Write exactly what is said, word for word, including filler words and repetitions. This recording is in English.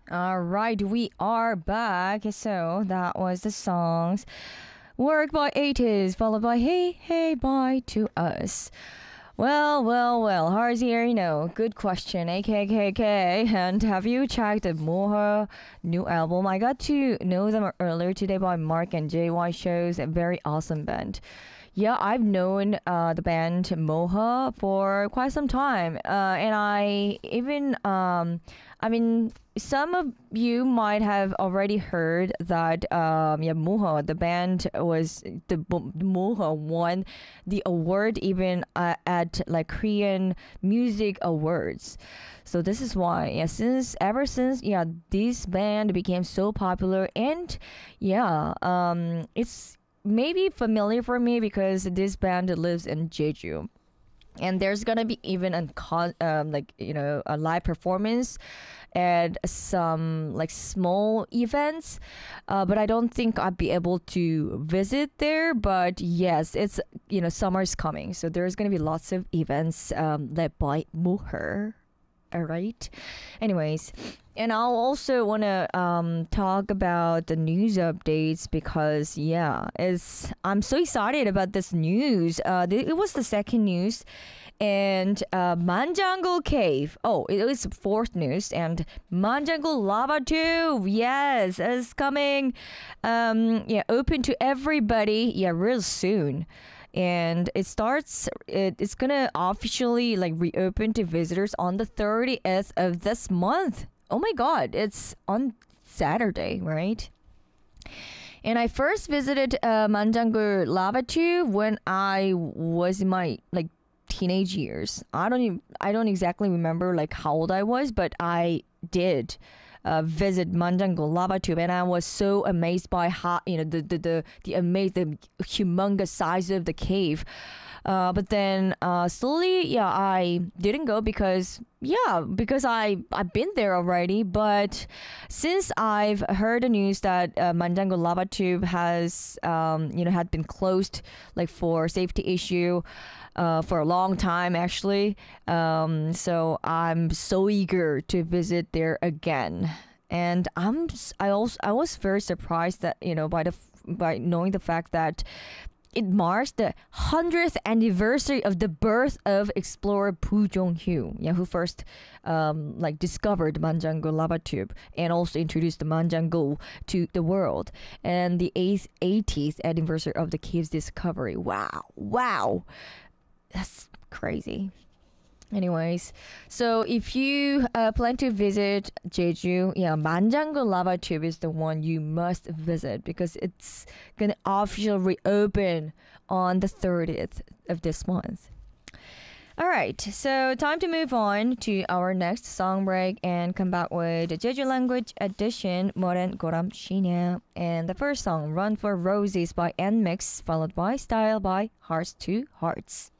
All right, we are back. So that was the songs Work by eighties, followed by Hey Hey Bye to Us. Well, well, well, how's here? You know, good question. A K K K. And have you checked the Moha new album? I got to know them earlier today by Mark and J Y shows. A very awesome band. Yeah, I've known uh, the band Moha for quite some time, uh, and I even, um, I mean, some of you might have already heard that, um, yeah, Moha, the band was the Bo- Moha won the award even uh, at like Korean Music Awards. So this is why, yeah, since ever since, yeah, this band became so popular, and yeah, um, it's maybe familiar for me because this band lives in Jeju. And there's gonna be even a con, um, like you know, a live performance at some like small events, uh, but I don't think I'd be able to visit there. But yes, it's you know summer's coming, so there's gonna be lots of events um, led by Muher. All right. Anyways, and I'll also want to um, talk about the news updates because yeah, it's I'm so excited about this news. Uh, th- it was the second news, and uh, Manjangal Cave. Oh, it was fourth news, and Manjangal Lava Tube. Yes, is coming. Um, yeah, open to everybody. Yeah, real soon, and it starts it, it's gonna officially like reopen to visitors on the thirtieth of this month. Oh my god, it's on Saturday, right? And I first visited uh, Manjangur Lava Tube when I was in my like teenage years. I don't even, I don't exactly remember like how old I was, but I did uh, visit Manjangal Lava Tube, and I was so amazed by how you know the the the, the amazing, humongous size of the cave. Uh, but then uh, slowly, yeah, I didn't go because yeah, because I I've been there already. But since I've heard the news that uh, Manjango Lava Tube has um, you know had been closed like for safety issue. Uh, for a long time actually, um, so I'm so eager to visit there again, and I'm s- I also I was very surprised that you know by the f- by knowing the fact that it marks the hundredth anniversary of the birth of explorer Pu Jong-hyu, yeah, who first um, like discovered Manjango lava tube and also introduced the Manjango to the world, and the eighth, eightieth anniversary of the cave's discovery. Wow, wow, that's crazy. Anyways, so if you uh, plan to visit Jeju, yeah, Manjango Lava Tube is the one you must visit because it's gonna officially reopen on the thirtieth of this month. All right, so time to move on to our next song break and come back with the Jeju language edition, Moren Goram Shinya. And the first song, Run for Roses by N Mix, followed by Style by Hearts to Hearts.